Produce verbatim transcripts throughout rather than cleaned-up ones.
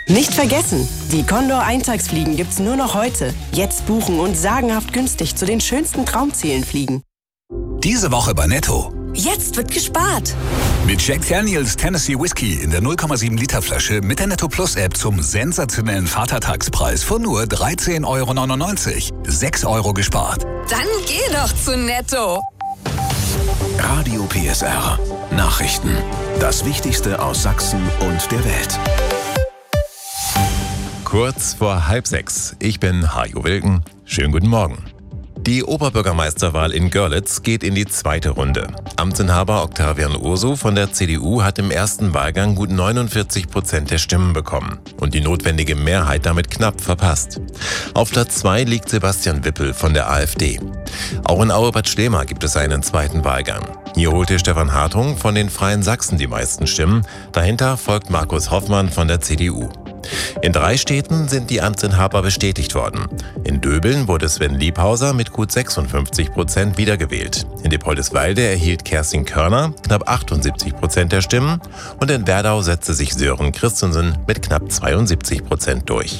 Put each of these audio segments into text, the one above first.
Nicht vergessen, die Condor-Eintagsfliegen gibt's nur noch heute. Jetzt buchen und sagenhaft günstig zu den schönsten Traumzielen fliegen. Diese Woche bei Netto. Jetzt wird gespart. Mit Jack Daniels Tennessee Whiskey in der null Komma sieben Liter Flasche mit der Netto Plus App zum sensationellen Vatertagspreis von nur dreizehn Euro neunundneunzig. sechs Euro gespart. Dann geh doch zu Netto. Radio P S R. Nachrichten. Das Wichtigste aus Sachsen und der Welt. Kurz vor halb sechs. Ich bin Hajo Wilken. Schönen guten Morgen. Die Oberbürgermeisterwahl in Görlitz geht in die zweite Runde. Amtsinhaber Octavian Urso von der C D U hat im ersten Wahlgang gut neunundvierzig Prozent der Stimmen bekommen und die notwendige Mehrheit damit knapp verpasst. Auf Platz zwei liegt Sebastian Wippel von der AfD. Auch in Aue-Bad Schlema gibt es einen zweiten Wahlgang. Hier holte Stefan Hartung von den Freien Sachsen die meisten Stimmen. Dahinter folgt Markus Hoffmann von der C D U. In drei Städten sind die Amtsinhaber bestätigt worden. In Döbeln wurde Sven Liebhauser mit gut sechsundfünfzig Prozent wiedergewählt. In Dippoldiswalde erhielt Kerstin Körner knapp achtundsiebzig Prozent der Stimmen und in Werdau setzte sich Sören Christensen mit knapp zweiundsiebzig Prozent durch.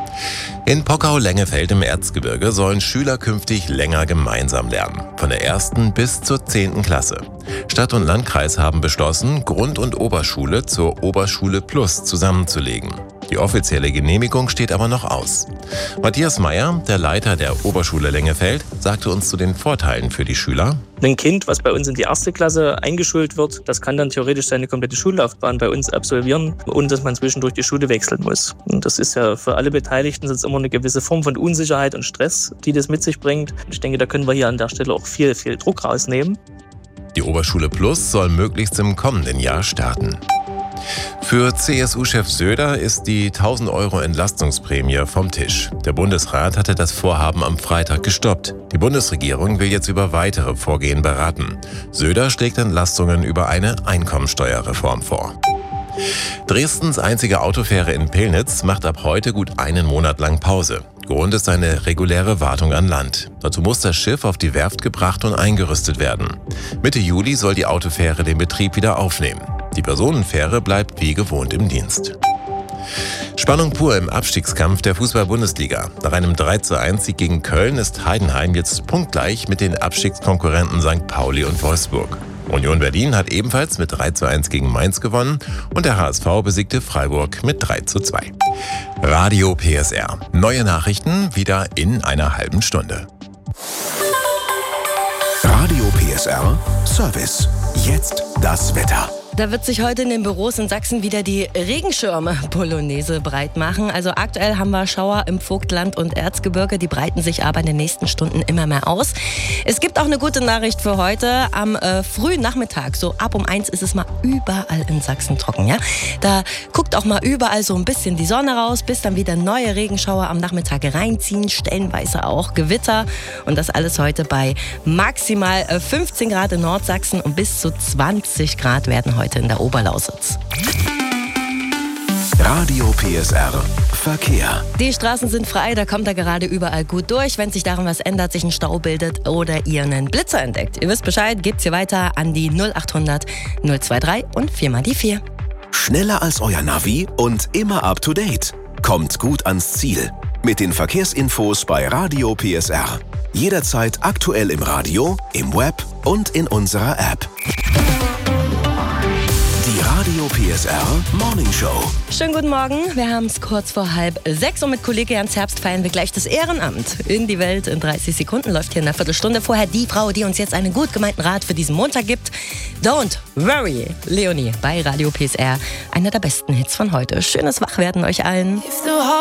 In Pockau-Lengefeld im Erzgebirge sollen Schüler künftig länger gemeinsam lernen, von der ersten bis zur zehnten Klasse. Stadt und Landkreis haben beschlossen, Grund- und Oberschule zur Oberschule Plus zusammenzulegen. Die offizielle Genehmigung steht aber noch aus. Matthias Meyer, der Leiter der Oberschule Lengefeld, sagte uns zu den Vorteilen für die Schüler. Ein Kind, was bei uns in die erste Klasse eingeschult wird, das kann dann theoretisch seine komplette Schullaufbahn bei uns absolvieren, ohne dass man zwischendurch die Schule wechseln muss. Und das ist ja für alle Beteiligten sonst immer eine gewisse Form von Unsicherheit und Stress, die das mit sich bringt. Ich denke, da können wir hier an der Stelle auch viel, viel Druck rausnehmen. Die Oberschule Plus soll möglichst im kommenden Jahr starten. Für C S U-Chef Söder ist die tausend Euro Entlastungsprämie vom Tisch. Der Bundesrat hatte das Vorhaben am Freitag gestoppt. Die Bundesregierung will jetzt über weitere Vorgehen beraten. Söder schlägt Entlastungen über eine Einkommensteuerreform vor. Dresdens einzige Autofähre in Pillnitz macht ab heute gut einen Monat lang Pause. Grund ist eine reguläre Wartung an Land. Dazu muss das Schiff auf die Werft gebracht und eingerüstet werden. Mitte Juli soll die Autofähre den Betrieb wieder aufnehmen. Die Personenfähre bleibt wie gewohnt im Dienst. Spannung pur im Abstiegskampf der Fußball-Bundesliga. Nach einem drei zu eins Sieg gegen Köln ist Heidenheim jetzt punktgleich mit den Abstiegskonkurrenten Sankt Pauli und Wolfsburg. Union Berlin hat ebenfalls mit drei zu eins gegen Mainz gewonnen und der H S V besiegte Freiburg mit drei zu zwei. Radio P S R. Neue Nachrichten wieder in einer halben Stunde. Radio P S R Service. Jetzt das Wetter. Da wird sich heute in den Büros in Sachsen wieder die Regenschirme-Polonaise breit machen. Also aktuell haben wir Schauer im Vogtland und Erzgebirge. Die breiten sich aber in den nächsten Stunden immer mehr aus. Es gibt auch eine gute Nachricht für heute. Am äh, frühen Nachmittag, so ab um eins, ist es mal überall in Sachsen trocken. Ja? Da guckt auch mal überall so ein bisschen die Sonne raus, bis dann wieder neue Regenschauer am Nachmittag reinziehen. Stellenweise auch Gewitter. Und das alles heute bei maximal äh, fünfzehn Grad in Nordsachsen und bis zu zwanzig Grad werden heute heute in der Oberlausitz. Radio P S R Verkehr. Die Straßen sind frei, da kommt er gerade überall gut durch. Wenn sich daran was ändert, sich ein Stau bildet oder ihr einen Blitzer entdeckt. Ihr wisst Bescheid, gebt's hier weiter an die null achthundert null zweiundzwanzig und vier mal die vier. Schneller als euer Navi und immer up to date. Kommt gut ans Ziel. Mit den Verkehrsinfos bei Radio P S R. Jederzeit aktuell im Radio, im Web und in unserer App. Die Radio P S R Morning Show. Schönen guten Morgen. Wir haben es kurz vor halb sechs und mit Kollege Ernst Herbst feiern wir gleich das Ehrenamt in die Welt. In dreißig Sekunden läuft hier in einer Viertelstunde vorher die Frau, die uns jetzt einen gut gemeinten Rat für diesen Montag gibt. Don't worry, Leonie bei Radio P S R. Einer der besten Hits von heute. Schönes Wachwerden euch allen.